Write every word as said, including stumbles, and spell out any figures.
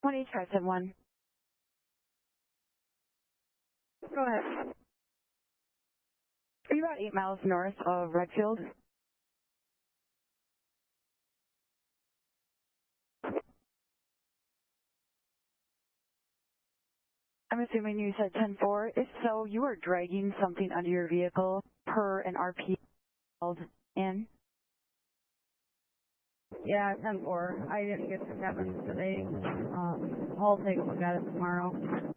one H five seven one. Go ahead. Are you about eight miles north of Redfield? I'm assuming you said ten four. If so, you are dragging something under your vehicle per an R P called in. Yeah, ten four. I didn't get to Kevin today. Um, I'll take a look at it tomorrow.